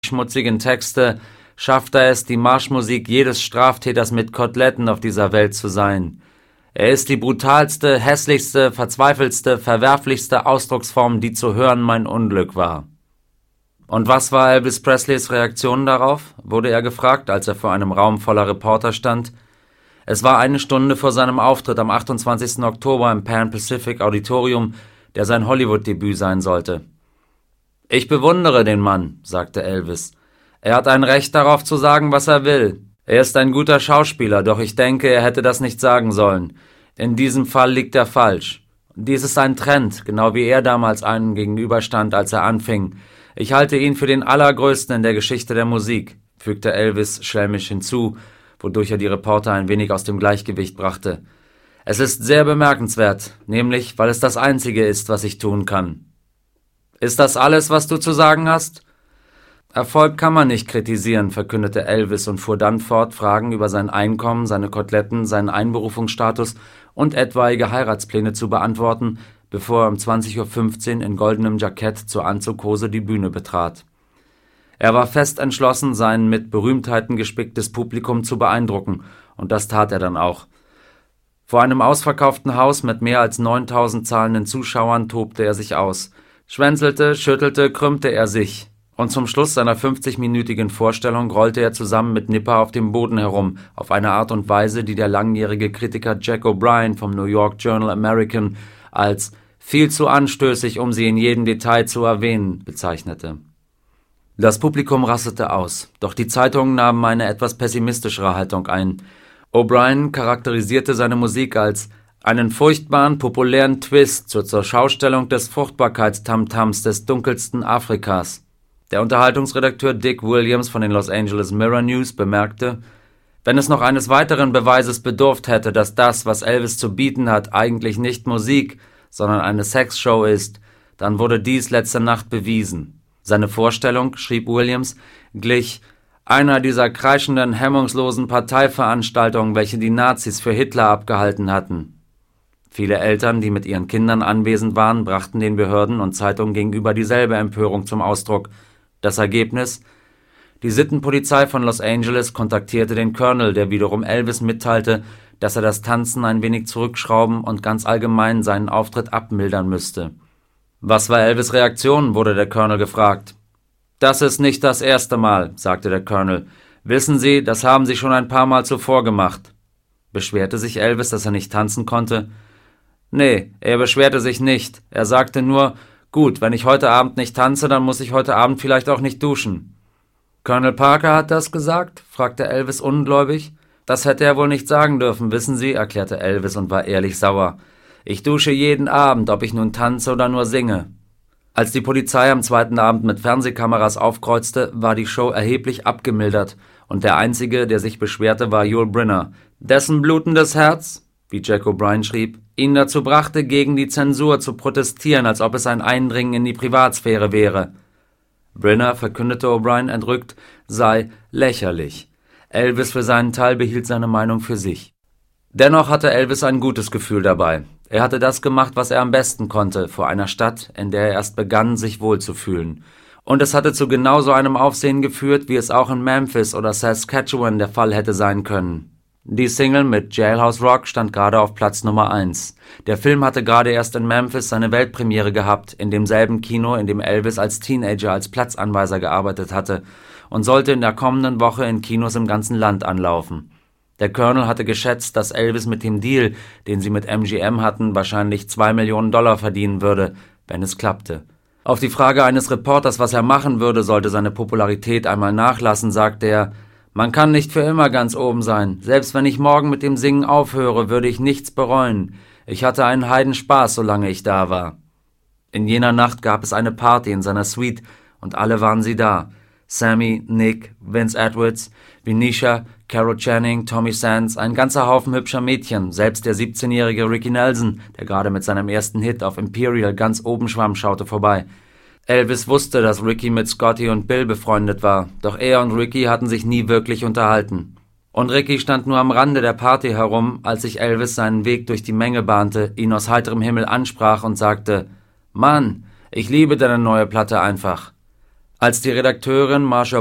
schmutzigen Texte schafft er es, die Marschmusik jedes Straftäters mit Koteletten auf dieser Welt zu sein. Er ist die brutalste, hässlichste, verzweifelste, verwerflichste Ausdrucksform, die zu hören mein Unglück war. Und was war Elvis Presleys Reaktion darauf? Wurde er gefragt, als er vor einem Raum voller Reporter stand. Es war eine Stunde vor seinem Auftritt am 28. Oktober im Pan Pacific Auditorium, der sein Hollywood-Debüt sein sollte. »Ich bewundere den Mann«, sagte Elvis. »Er hat ein Recht darauf zu sagen, was er will. Er ist ein guter Schauspieler, doch ich denke, er hätte das nicht sagen sollen. In diesem Fall liegt er falsch. Dies ist ein Trend, genau wie er damals einem gegenüberstand, als er anfing. Ich halte ihn für den Allergrößten in der Geschichte der Musik«, fügte Elvis schelmisch hinzu, wodurch er die Reporter ein wenig aus dem Gleichgewicht brachte. »Es ist sehr bemerkenswert, nämlich, weil es das Einzige ist, was ich tun kann.« »Ist das alles, was du zu sagen hast?« »Erfolg kann man nicht kritisieren«, verkündete Elvis und fuhr dann fort, Fragen über sein Einkommen, seine Koteletten, seinen Einberufungsstatus und etwaige Heiratspläne zu beantworten, bevor er um 20:15 Uhr in goldenem Jackett zur Anzughose die Bühne betrat. Er war fest entschlossen, sein mit Berühmtheiten gespicktes Publikum zu beeindrucken, und das tat er dann auch. Vor einem ausverkauften Haus mit mehr als 9.000 zahlenden Zuschauern tobte er sich aus. Schwänzelte, schüttelte, krümmte er sich. Und zum Schluss seiner 50-minütigen Vorstellung rollte er zusammen mit Nipper auf dem Boden herum, auf eine Art und Weise, die der langjährige Kritiker Jack O'Brien vom New York Journal American als »viel zu anstößig, um sie in jedem Detail zu erwähnen« bezeichnete. Das Publikum rastete aus, doch die Zeitungen nahmen eine etwas pessimistischere Haltung ein. O'Brien charakterisierte seine Musik als einen furchtbaren, populären Twist zur Schaustellung des Fruchtbarkeitstamtams des dunkelsten Afrikas. Der Unterhaltungsredakteur Dick Williams von den Los Angeles Mirror News bemerkte, wenn es noch eines weiteren Beweises bedurft hätte, dass das, was Elvis zu bieten hat, eigentlich nicht Musik, sondern eine Sexshow ist, dann wurde dies letzte Nacht bewiesen. Seine Vorstellung, schrieb Williams, glich einer dieser kreischenden, hemmungslosen Parteiveranstaltungen, welche die Nazis für Hitler abgehalten hatten. Viele Eltern, die mit ihren Kindern anwesend waren, brachten den Behörden und Zeitungen gegenüber dieselbe Empörung zum Ausdruck. Das Ergebnis? Die Sittenpolizei von Los Angeles kontaktierte den Colonel, der wiederum Elvis mitteilte, dass er das Tanzen ein wenig zurückschrauben und ganz allgemein seinen Auftritt abmildern müsste. »Was war Elvis' Reaktion?« wurde der Colonel gefragt. »Das ist nicht das erste Mal«, sagte der Colonel. »Wissen Sie, das haben Sie schon ein paar Mal zuvor gemacht.« Beschwerte sich Elvis, dass er nicht tanzen konnte? Nee, er beschwerte sich nicht. Er sagte nur, gut, wenn ich heute Abend nicht tanze, dann muss ich heute Abend vielleicht auch nicht duschen. »Colonel Parker hat das gesagt?« fragte Elvis ungläubig. »Das hätte er wohl nicht sagen dürfen, wissen Sie«, erklärte Elvis und war ehrlich sauer. »Ich dusche jeden Abend, ob ich nun tanze oder nur singe.« Als die Polizei am zweiten Abend mit Fernsehkameras aufkreuzte, war die Show erheblich abgemildert und der Einzige, der sich beschwerte, war Yul Brynner, dessen blutendes Herz, wie Jack O'Brien schrieb, ihn dazu brachte, gegen die Zensur zu protestieren, als ob es ein Eindringen in die Privatsphäre wäre. Brynner, verkündete O'Brien entrückt, sei lächerlich. Elvis für seinen Teil behielt seine Meinung für sich. Dennoch hatte Elvis ein gutes Gefühl dabei. Er hatte das gemacht, was er am besten konnte, vor einer Stadt, in der er erst begann, sich wohlzufühlen. Und es hatte zu genau so einem Aufsehen geführt, wie es auch in Memphis oder Saskatchewan der Fall hätte sein können. Die Single mit Jailhouse Rock stand gerade auf Platz Nummer 1. Der Film hatte gerade erst in Memphis seine Weltpremiere gehabt, in demselben Kino, in dem Elvis als Teenager als Platzanweiser gearbeitet hatte, und sollte in der kommenden Woche in Kinos im ganzen Land anlaufen. Der Colonel hatte geschätzt, dass Elvis mit dem Deal, den sie mit MGM hatten, wahrscheinlich $2 Millionen verdienen würde, wenn es klappte. Auf die Frage eines Reporters, was er machen würde, sollte seine Popularität einmal nachlassen, sagte er, man kann nicht für immer ganz oben sein. Selbst wenn ich morgen mit dem Singen aufhöre, würde ich nichts bereuen. Ich hatte einen Heidenspaß, solange ich da war. In jener Nacht gab es eine Party in seiner Suite und alle waren sie da. Sammy, Nick, Vince Edwards, Venetia, Carol Channing, Tommy Sands, ein ganzer Haufen hübscher Mädchen, selbst der 17-jährige Ricky Nelson, der gerade mit seinem ersten Hit auf Imperial ganz oben schwamm, schaute vorbei. Elvis wusste, dass Ricky mit Scotty und Bill befreundet war, doch er und Ricky hatten sich nie wirklich unterhalten. Und Ricky stand nur am Rande der Party herum, als sich Elvis seinen Weg durch die Menge bahnte, ihn aus heiterem Himmel ansprach und sagte, »Mann, ich liebe deine neue Platte einfach.« Als die Redakteurin Marcia